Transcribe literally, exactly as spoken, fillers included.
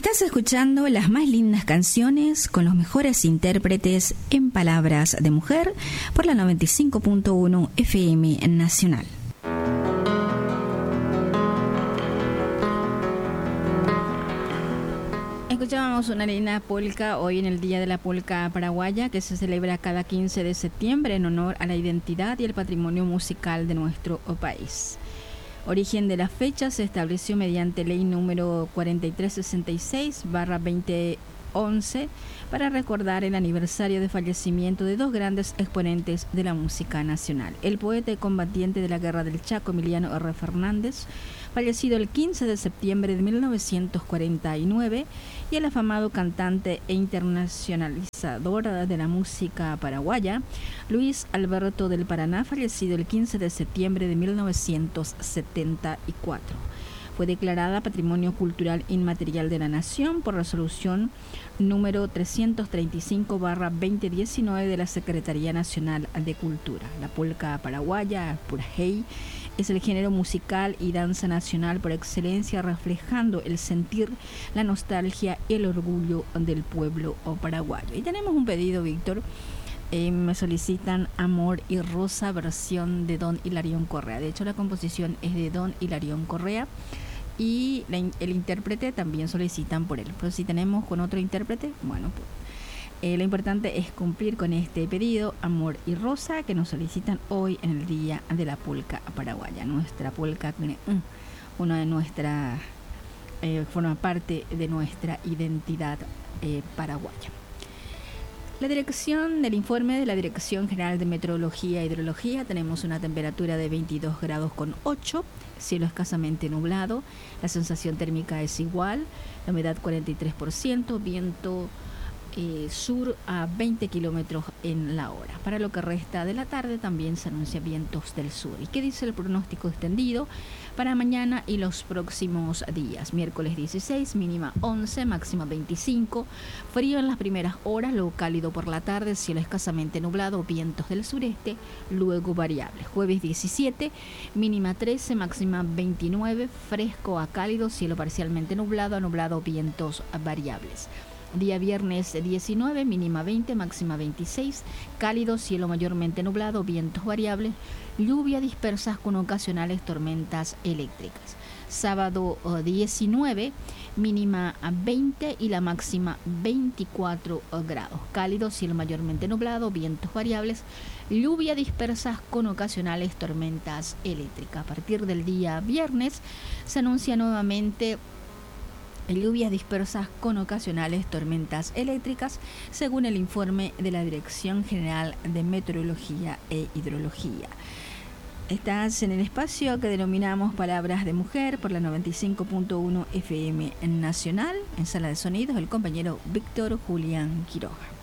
Estás escuchando las más lindas canciones con los mejores intérpretes en palabras de mujer por la noventa y cinco punto uno F M Nacional. Escuchábamos una linda polca hoy en el Día de la Polca Paraguaya, que se celebra cada quince de septiembre en honor a la identidad y el patrimonio musical de nuestro país. Origen de la fecha se estableció mediante ley número cuarenta y tres sesenta y seis barra veinte once para recordar el aniversario de fallecimiento de dos grandes exponentes de la música nacional: el poeta y combatiente de la Guerra del Chaco, Emiliano R. Fernández, fallecido el quince de septiembre de mil novecientos cuarenta y nueve, y el afamado cantante e internacionalizador de la música paraguaya, Luis Alberto del Paraná, fallecido el quince de septiembre de mil novecientos setenta y cuatro. Fue declarada Patrimonio Cultural Inmaterial de la Nación por resolución número trescientos treinta y cinco barra veinte diecinueve de la Secretaría Nacional de Cultura. La polca paraguaya, purajey, es el género musical y danza nacional por excelencia, reflejando el sentir, la nostalgia y el orgullo del pueblo paraguayo. Y tenemos un pedido, Víctor. Eh, me solicitan Amor y Rosa, versión de Don Hilarión Correa. De hecho, la composición es de Don Hilarión Correa y la, el intérprete también solicitan por él. Pero si tenemos con otro intérprete, bueno, pues eh, lo importante es cumplir con este pedido, Amor y Rosa, que nos solicitan hoy en el Día de la Polca Paraguaya. Nuestra polca tiene mm, una de nuestras, eh, forma parte de nuestra identidad eh, paraguaya. La dirección del informe de la Dirección General de Meteorología e Hidrología: tenemos una temperatura de veintidós grados con ocho, cielo escasamente nublado, la sensación térmica es igual, la humedad cuarenta y tres por ciento, viento eh, sur a veinte kilómetros en la hora. Para lo que resta de la tarde también se anuncia vientos del sur. ¿Y qué dice el pronóstico extendido para mañana y los próximos días? Miércoles dieciséis, mínima once, máxima veinticinco, frío en las primeras horas, luego cálido por la tarde, cielo escasamente nublado, vientos del sureste, luego variables. Jueves diecisiete, mínima trece, máxima veintinueve, fresco a cálido, cielo parcialmente nublado a nublado, vientos variables. Día viernes diecinueve, mínima veinte, máxima veintiséis, cálido, cielo mayormente nublado, vientos variables, lluvia dispersas con ocasionales tormentas eléctricas. Sábado diecinueve, mínima veinte y la máxima veinticuatro grados. Cálido, cielo mayormente nublado, vientos variables, lluvia dispersas con ocasionales tormentas eléctricas. A partir del día viernes se anuncia nuevamente lluvias dispersas con ocasionales tormentas eléctricas, según el informe de la Dirección General de Meteorología e Hidrología. Estás en el espacio que denominamos Palabras de Mujer por la noventa y cinco punto uno F M Nacional. En sala de sonidos, el compañero Víctor Julián Quiroga.